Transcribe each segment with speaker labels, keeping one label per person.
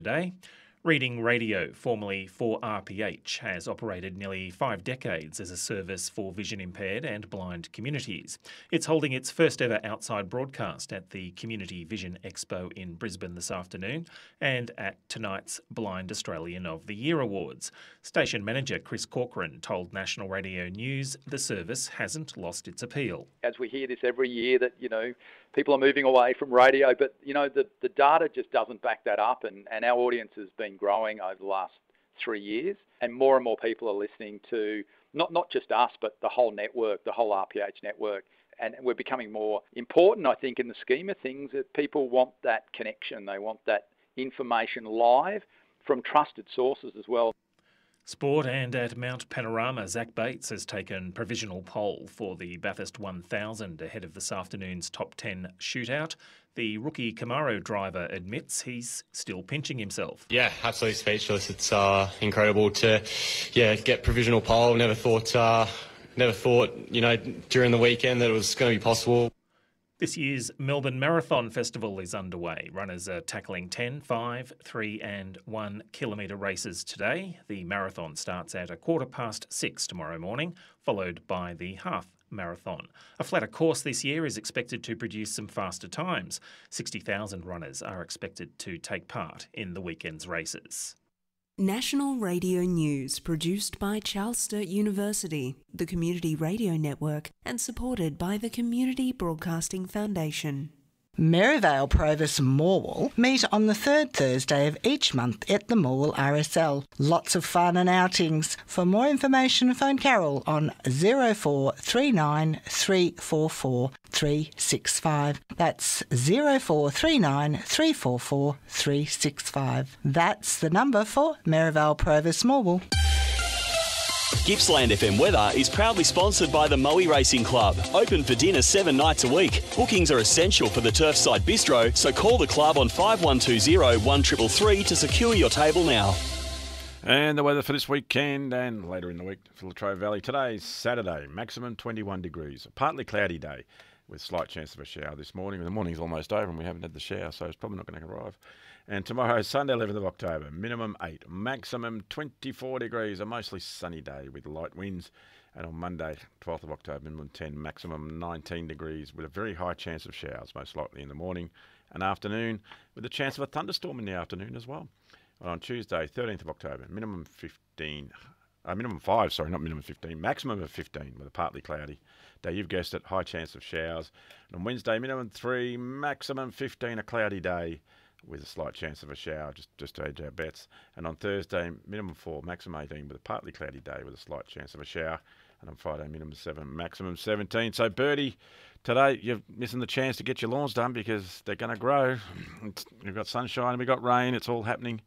Speaker 1: Today, Reading Radio, formerly 4RPH, has operated nearly 5 decades as a service for vision impaired and blind communities. It's holding its first ever outside broadcast at the Community Vision Expo in Brisbane this afternoon and at tonight's Blind Australian of the Year Awards. Station manager Chris Corcoran told National Radio News the service hasn't lost its appeal.
Speaker 2: As we hear this every year that, people are moving away from radio, but, the data just doesn't back that up, and our audience has been growing over the last 3 years, and more people are listening to not just us, but the whole network, the whole RPH network, and we're becoming more important, I think, in the scheme of things, that people want that connection. They want that information live from trusted sources as well.
Speaker 1: Sport, and at Mount Panorama, Zach Bates has taken provisional pole for the Bathurst 1000 ahead of this afternoon's top 10 shootout. The rookie Camaro driver admits he's still pinching himself.
Speaker 3: Yeah, absolutely speechless. It's incredible to get provisional pole. Never thought during the weekend that it was going to be possible.
Speaker 1: This year's Melbourne Marathon Festival is underway. Runners are tackling 10, 5, 3 and 1 kilometre races today. The marathon starts at 6:15 tomorrow morning, followed by the half marathon. A flatter course this year is expected to produce some faster times. 60,000 runners are expected to take part in the weekend's races.
Speaker 4: National Radio News, produced by Charles Sturt University, the Community Radio Network, and supported by the Community Broadcasting Foundation.
Speaker 5: Merivale Provis Morwell meet on the third Thursday of each month at the Morwell RSL. Lots of fun and outings. For more information, phone Carol on 0439 344 365. That's 0439 344 365. That's the number for Merivale Provis Morwell.
Speaker 6: Gippsland FM Weather is proudly sponsored by the Moe Racing Club. Open for dinner 7 nights a week. Bookings are essential for the Turfside Bistro, so call the club on 5120 1333 to secure your table now.
Speaker 7: And the weather for this weekend and later in the week for Latrobe Valley. Today's Saturday, maximum 21 degrees. A partly cloudy day with slight chance of a shower this morning. The morning's almost over and we haven't had the shower, so it's probably not going to arrive. And tomorrow, Sunday, 11th of October, minimum 8, maximum 24 degrees, a mostly sunny day with light winds. And on Monday, 12th of October, minimum 10, maximum 19 degrees with a very high chance of showers, most likely in the morning and afternoon, with a chance of a thunderstorm in the afternoon as well. And on Tuesday, 13th of October, minimum 5, not minimum 15, maximum of 15 with a partly cloudy day. You've guessed it, high chance of showers. And on Wednesday, minimum 3, maximum 15, a cloudy day with a slight chance of a shower, just to hedge our bets. And on Thursday, minimum 4, maximum 18 with a partly cloudy day with a slight chance of a shower. And on Friday, minimum 7, maximum 17. So, Birdie, today you're missing the chance to get your lawns done because they're going to grow. We've got sunshine, we've got rain, it's all happening.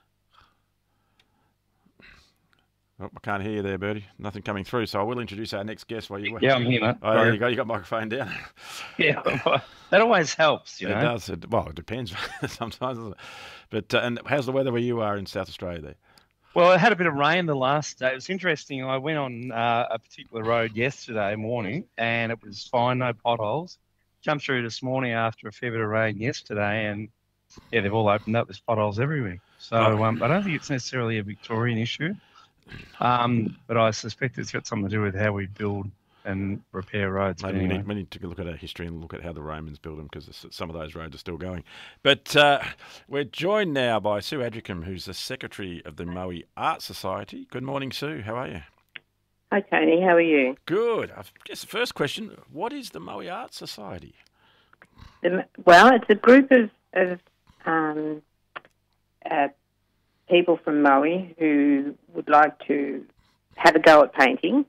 Speaker 7: Oh, I can't hear you there, Birdie. Nothing coming through, so I will introduce our next guest while you wait.
Speaker 8: Yeah, I'm here, mate.
Speaker 7: Oh, there you go. You got microphone down.
Speaker 8: Yeah, that always helps,
Speaker 7: It does. Well, it depends sometimes, doesn't it? But and how's the weather where you are in South Australia there?
Speaker 8: Well, I had a bit of rain the last day. It was interesting. I went on a particular road yesterday morning, and it was fine, no potholes. Jumped through this morning after a fair bit of rain yesterday, and they've all opened up. There's potholes everywhere. So I don't think it's necessarily a Victorian issue. But I suspect it's got something to do with how we build and repair roads.
Speaker 7: Maybe we need to look at our history and look at how the Romans built them, because some of those roads are still going. But we're joined now by Sue Adricum, who's the Secretary of the Moe Art Society. Good morning, Sue. How are you?
Speaker 9: Hi, Tony. How are you?
Speaker 7: Good. I guess the first question, what is the Moe Art Society?
Speaker 9: Well, it's a group of people from Moe who would like to have a go at painting,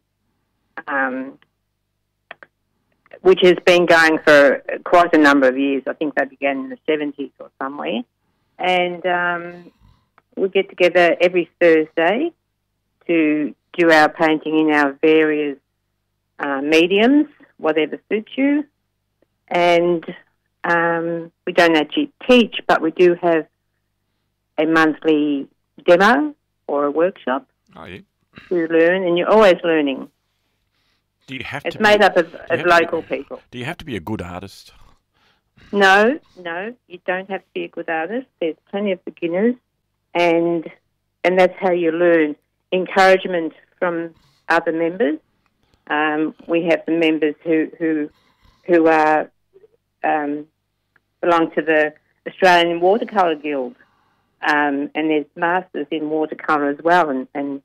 Speaker 9: which has been going for quite a number of years. I think they began in the 70s or somewhere. And we get together every Thursday to do our painting in our various mediums, whatever suits you. And we don't actually teach, but we do have a monthly demo or a workshop to learn, and you're always learning.
Speaker 7: Do you have
Speaker 9: it's made up of local people.
Speaker 7: Do you have to be a good artist?
Speaker 9: No, you don't have to be a good artist. There's plenty of beginners and that's how you learn. Encouragement from other members. We have the members who are belong to the Australian Watercolour Guild, and there's masters in watercolour as well, and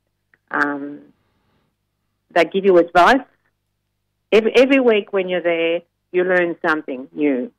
Speaker 9: they give you advice. Every week when you're there, you learn something new.